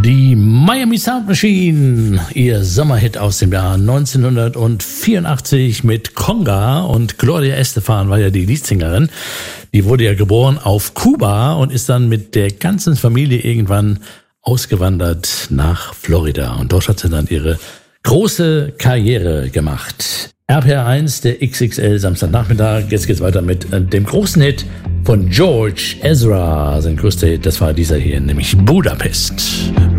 Die Miami Sound Machine, ihr Sommerhit aus dem Jahr 1984 mit Conga, und Gloria Estefan war ja die Leadsingerin. Die wurde ja geboren auf Kuba und ist dann mit der ganzen Familie irgendwann ausgewandert nach Florida. Und dort hat sie dann ihre große Karriere gemacht. RPR1, der XXL Samstagnachmittag. Jetzt geht's weiter mit dem großen Hit von George Ezra. Sein größter Hit, das war dieser hier, nämlich Budapest.